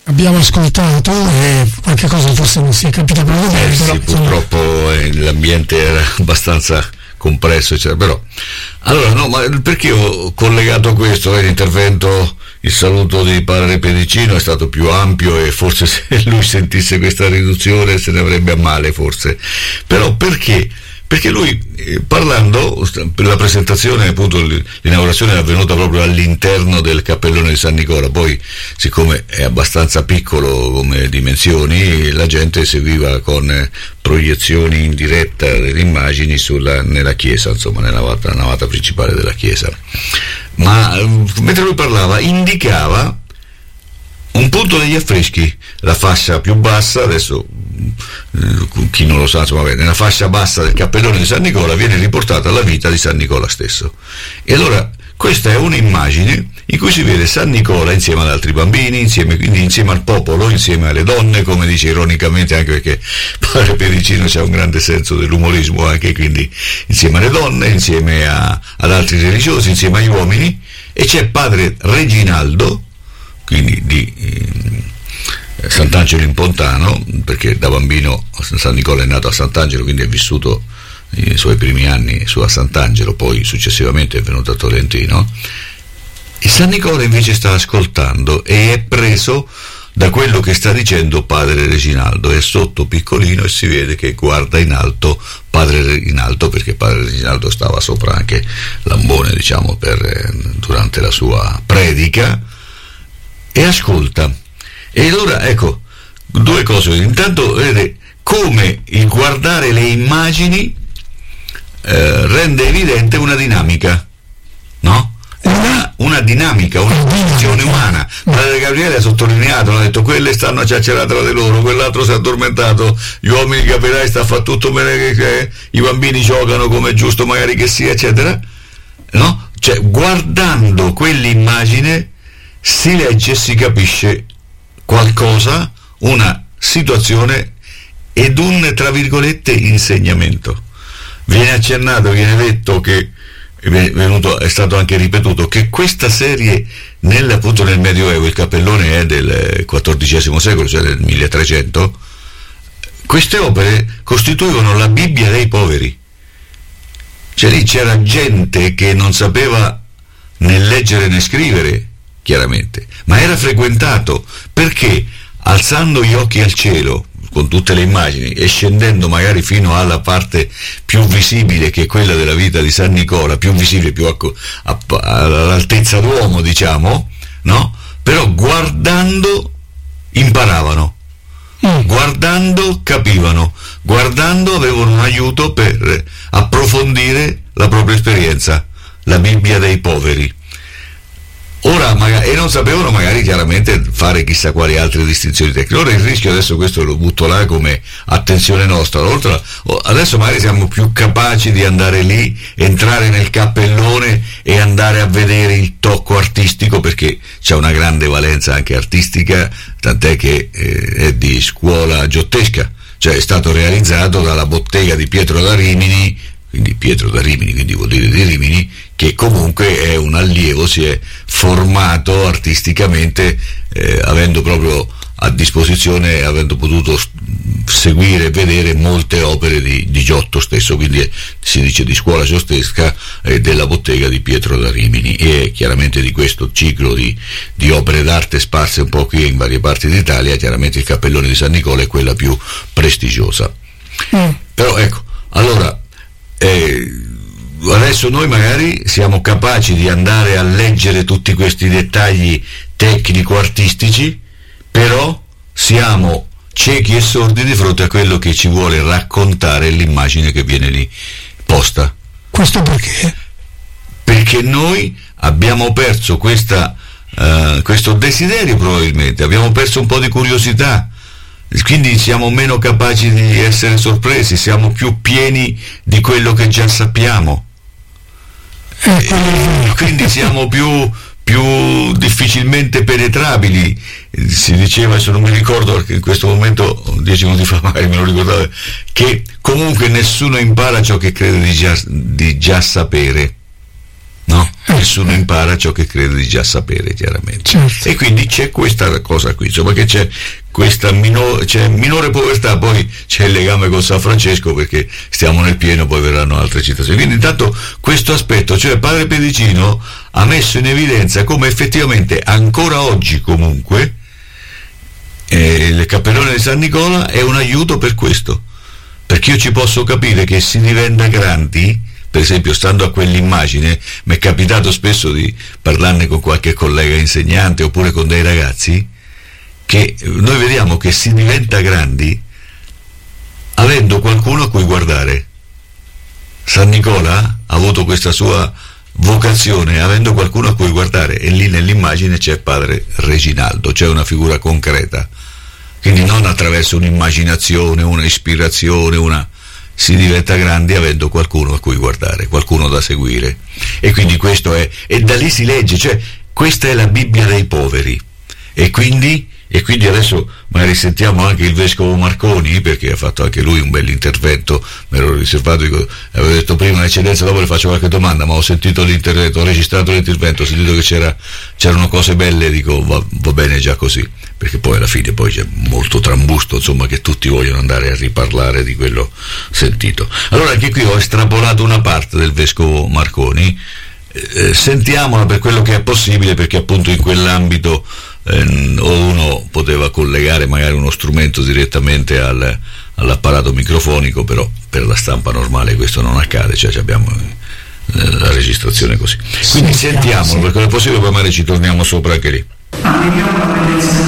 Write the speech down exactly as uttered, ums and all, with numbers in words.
abbiamo ascoltato e qualche cosa forse non si è capita proprio bene, eh, però sì, purtroppo eh, l'ambiente era abbastanza compresso, eccetera. Però allora no, ma perché ho collegato questo, eh, l'intervento, il saluto di padre Pedicino è stato più ampio e forse se lui sentisse questa riduzione se ne avrebbe a male, forse. Però perché? Perché lui, eh, parlando per la presentazione, appunto l'inaugurazione è avvenuta proprio all'interno del cappellone di San Nicola, poi siccome è abbastanza piccolo come dimensioni, la gente seguiva con eh, proiezioni in diretta delle immagini sulla, nella chiesa, insomma nella navata, navata principale della chiesa. Ma eh, mentre lui parlava indicava un punto degli affreschi, la fascia più bassa, adesso eh, chi non lo sa, insomma, nella fascia bassa del cappellone di San Nicola viene riportata la vita di San Nicola stesso. E allora questa è un'immagine in cui si vede San Nicola insieme ad altri bambini, insieme, quindi insieme al popolo, insieme alle donne, come dice ironicamente, anche perché padre Pedicino c'ha un grande senso dell'umorismo anche, quindi insieme alle donne, insieme a, ad altri religiosi, insieme agli uomini, e c'è padre Reginaldo, quindi di eh, Sant'Angelo in Pontano, perché da bambino San Nicola è nato a Sant'Angelo, quindi ha vissuto i suoi primi anni su a Sant'Angelo, poi successivamente è venuto a Tolentino, e San Nicola invece sta ascoltando e è preso da quello che sta dicendo padre Reginaldo, è sotto piccolino e si vede che guarda in alto padre in alto, perché padre Reginaldo stava sopra anche l'ambone, diciamo, per, eh, durante la sua predica, e ascolta. E allora ecco due cose: intanto vedete come il guardare le immagini eh, rende evidente una dinamica, no? Una, una dinamica, una posizione umana. Padre Gabriele ha sottolineato, ha detto quelle stanno a ciaccerare tra di loro, quell'altro si è addormentato, gli uomini capirai sta a fare tutto bene, che, che i bambini giocano come è giusto magari che sia, eccetera, no? Cioè guardando quell'immagine si legge e si capisce qualcosa, una situazione ed un, tra virgolette, insegnamento. Viene accennato, viene detto che è venuto, è stato anche ripetuto che questa serie nel, appunto nel Medioevo, il cappellone è del quattordicesimo secolo, cioè del milletrecento, queste opere costituivano la Bibbia dei poveri. Cioè lì c'era gente che non sapeva né leggere né scrivere, chiaramente, ma era frequentato, perché alzando gli occhi al cielo con tutte le immagini e scendendo magari fino alla parte più visibile, che è quella della vita di San Nicola, più visibile, più a, a, all'altezza d'uomo, diciamo, no? Però guardando imparavano, mm. guardando capivano, guardando avevano un aiuto per approfondire la propria esperienza, la Bibbia dei poveri. Ora, magari, e non sapevano magari chiaramente fare chissà quali altre distinzioni tecniche. Ora il rischio, adesso questo lo butto là come attenzione nostra, oltre, adesso magari siamo più capaci di andare lì, entrare nel cappellone e andare a vedere il tocco artistico, perché c'è una grande valenza anche artistica, tant'è che eh, è di scuola giottesca, cioè è stato realizzato dalla bottega di Pietro da Rimini, quindi Pietro da Rimini, quindi vuol dire di Rimini, che comunque è un allievo, si è formato artisticamente, eh, avendo proprio a disposizione, avendo potuto seguire e vedere molte opere di, di Giotto stesso, quindi è, si dice di scuola giottesca, eh, della bottega di Pietro da Rimini, e chiaramente di questo ciclo di, di opere d'arte sparse un po' qui in varie parti d'Italia, chiaramente il cappellone di San Nicola è quella più prestigiosa. Mm. Però ecco, allora eh, adesso noi magari siamo capaci di andare a leggere tutti questi dettagli tecnico-artistici, però siamo ciechi e sordi di fronte a quello che ci vuole raccontare l'immagine che viene lì posta. Questo perché? Perché noi abbiamo perso questa, uh, questo desiderio, probabilmente, abbiamo perso un po' di curiosità, quindi siamo meno capaci di essere sorpresi, siamo più pieni di quello che già sappiamo. E quindi siamo più, più difficilmente penetrabili. Si diceva, se non mi ricordo perché in questo momento, dieci minuti fa magari me lo ricordavo, che comunque nessuno impara ciò che crede di già, di già sapere. no? Eh, nessuno eh. impara ciò che crede di già sapere, chiaramente. Certo. E quindi c'è questa cosa qui, insomma, che c'è questa minore, c'è minore povertà, poi c'è il legame con San Francesco, perché stiamo nel pieno, poi verranno altre citazioni. Quindi intanto questo aspetto, cioè padre Pedicino ha messo in evidenza come effettivamente ancora oggi comunque eh, il cappellone di San Nicola è un aiuto per questo, perché io ci posso capire che si diventa grandi. Per esempio, stando a quell'immagine, mi è capitato spesso di parlarne con qualche collega insegnante oppure con dei ragazzi, che noi vediamo che si diventa grandi avendo qualcuno a cui guardare. San Nicola ha avuto questa sua vocazione avendo qualcuno a cui guardare, e lì nell'immagine c'è padre Reginaldo, c'è una figura concreta, quindi non attraverso un'immaginazione, una ispirazione, una... si diventa grandi avendo qualcuno a cui guardare, qualcuno da seguire, e quindi questo è, e da lì si legge, cioè questa è la Bibbia dei poveri, e quindi e quindi adesso magari sentiamo anche il vescovo Marconi, perché ha fatto anche lui un bel intervento, me l'ero riservato, dico, avevo detto prima un'eccellenza, dopo le faccio qualche domanda, ma ho sentito l'intervento, ho registrato l'intervento, ho sentito che c'era, c'erano cose belle, dico va, va bene già così, perché poi alla fine poi c'è molto trambusto, insomma, che tutti vogliono andare a riparlare di quello sentito. Allora anche qui ho estrapolato una parte del vescovo Marconi, eh, sentiamola per quello che è possibile, perché appunto in quell'ambito Eh, o uno poteva collegare magari uno strumento direttamente al, all'apparato microfonico, però per la stampa normale questo non accade, cioè abbiamo eh, la registrazione così. Quindi sì, sentiamolo, sì, perché è possibile, poi magari ci torniamo sopra anche lì. Arriviamo alla bellezza